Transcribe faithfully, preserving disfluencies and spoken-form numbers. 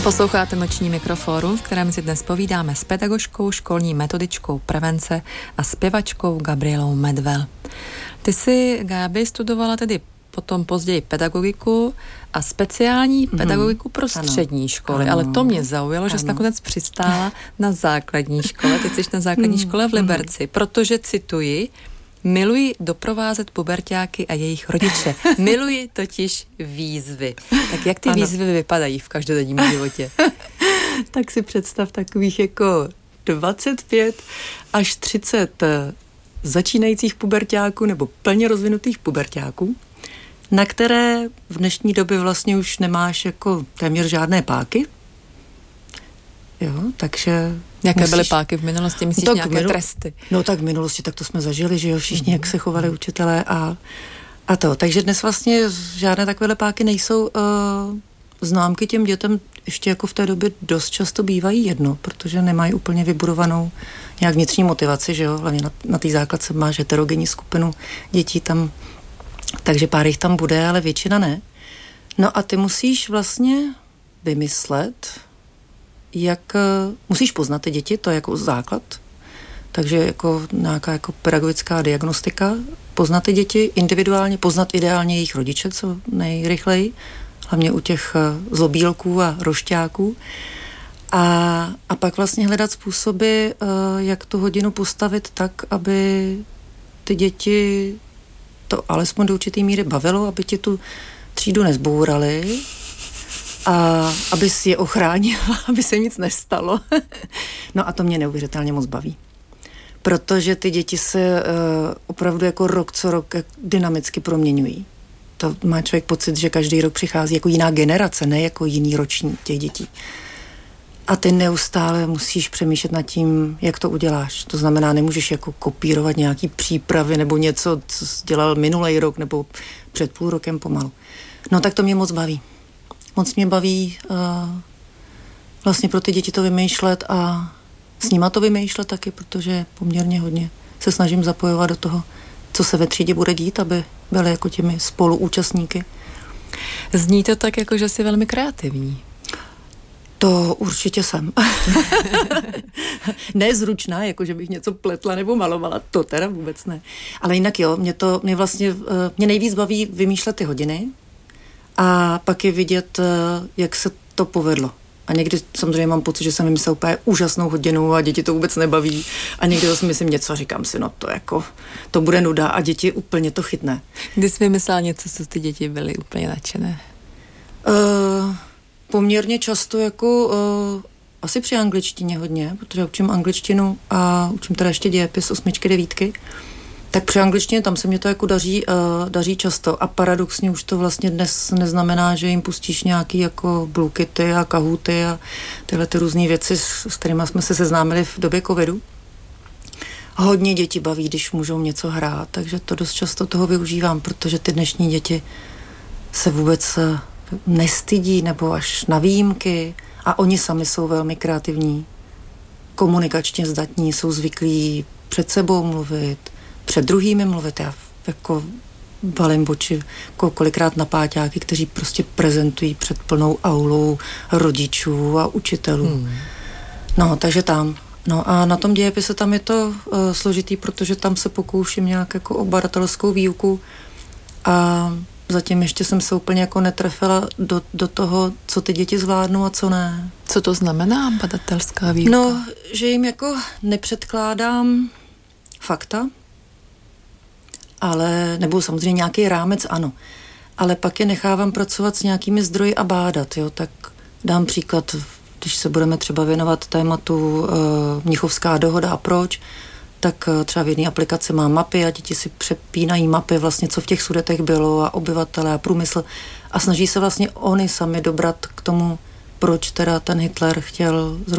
Posloucháte Noční mikrofórum, v kterém si dnes povídáme s pedagožkou, školní metodičkou prevence a zpěvačkou Gabrielou Medvel. Ty jsi, Gábi, studovala tedy potom později pedagogiku a speciální mm-hmm. pedagogiku pro střední ano. školy, ano. ale to mě zaujalo, ano. že jsi nakonec přistála na základní škole. Ty jsi na základní škole v Liberci, protože, cituji, miluji doprovázet puberťáky a jejich rodiče. Miluji totiž výzvy. Tak jak ty ano. výzvy vypadají v každodenním životě? Tak si představ takových jako dvacet pět až třicet začínajících puberťáků nebo plně rozvinutých puberťáků, na které v dnešní době vlastně už nemáš jako téměř žádné páky. Jo, takže... Jaké musíš... byly páky v minulosti? Myslíš tak nějaké minul... tresty? No tak v minulosti, tak to jsme zažili, že jo, všichni, mm-hmm. jak se chovali učitelé a, a to. Takže dnes vlastně žádné takové páky nejsou. Uh, známky těm dětem ještě jako v té době dost často bývají jedno, protože nemají úplně vybudovanou nějak vnitřní motivaci, že jo, hlavně na, na té základce máš heterogenní skupinu dětí tam, takže pár jich tam bude, ale většina ne. No a ty musíš vlastně vymyslet, jak musíš poznat ty děti, to je jako základ, takže jako nějaká jako pedagogická diagnostika, poznat ty děti individuálně, poznat ideálně jejich rodiče, co nejrychleji, hlavně u těch zlobílků a rošťáků. A, a pak vlastně hledat způsoby, jak tu hodinu postavit tak, aby ty děti to alespoň do určitý míry bavilo, aby ti tu třídu nezbourali, a aby si je ochránila, aby se nic nestalo. No a to mě neuvěřitelně moc baví. Protože ty děti se uh, opravdu jako rok co rok dynamicky proměňují. To má člověk pocit, že každý rok přichází jako jiná generace, ne jako jiný ročník těch dětí. A ty neustále musíš přemýšlet nad tím, jak to uděláš. To znamená, nemůžeš jako kopírovat nějaký přípravy nebo něco, co jsi dělal minulý rok nebo před půl rokem pomalu. No tak to mě moc baví. Moc mě baví uh, vlastně pro ty děti to vymýšlet a s nima to vymýšlet taky, protože poměrně hodně se snažím zapojovat do toho, co se ve třídě bude dít, aby byly jako těmi spoluúčastníky. Zní to tak, jako že jsi velmi kreativní. To určitě jsem. Nezručná, jako že bych něco pletla nebo malovala, to teda vůbec ne. Ale jinak jo, mě to, mě vlastně, mě nejvíc baví vymýšlet ty hodiny a pak je vidět, jak se to povedlo. A někdy samozřejmě mám pocit, že jsem vymyslel úplně úžasnou hodinu a děti to vůbec nebaví. A někdy si myslím něco a říkám si, no to jako, to bude nuda a děti úplně to chytne. Kdy jsi vymyslela něco, co ty děti byly úplně nadšené? Uh, poměrně často jako, uh, asi při angličtině hodně, protože učím angličtinu a učím teda ještě dějepis, osmičky, devítky. Tak při angličtině tam se mě to jako daří, uh, daří často a paradoxně už to vlastně dnes neznamená, že jim pustíš nějaký jako blukity a kahooty a tyhle ty různé věci, s, s kterými jsme se seznámili v době covidu. Hodně děti baví, když můžou něco hrát, takže to dost často toho využívám, protože ty dnešní děti se vůbec nestydí nebo až na výjimky a oni sami jsou velmi kreativní, komunikačně zdatní, jsou zvyklí před sebou mluvit, před druhými mluvit. Já jako valím oči kolikrát na páťáky, kteří prostě prezentují před plnou aulou rodičů a učitelů. Hmm. No, takže tam. No a na tom dějepise tam je to uh, složitý, protože tam se pokouším nějak jako o badatelskou výuku a zatím ještě jsem se úplně jako netrefila do, do toho, co ty děti zvládnou a co ne. Co to znamená badatelská výuka? No, že jim jako nepředkládám fakta, ale, nebo samozřejmě nějaký rámec, ano. Ale pak je nechávám pracovat s nějakými zdroji a bádat, jo. Tak dám příklad, když se budeme třeba věnovat tématu uh, Mnichovská dohoda a proč, tak uh, třeba v jedné aplikaci mám mapy a děti si přepínají mapy vlastně, co v těch Sudetech bylo a obyvatele a průmysl a snaží se vlastně oni sami dobrat k tomu, proč teda ten Hitler chtěl